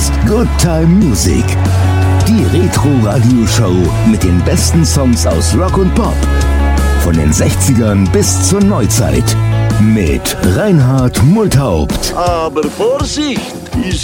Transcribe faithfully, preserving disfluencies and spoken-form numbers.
ist Good Time Music. Die Retro-Radio-Show mit den besten Songs aus Rock und Pop. Von den sechzigern bis zur Neuzeit. Mit Reinhard Multhaupt. Aber Vorsicht, es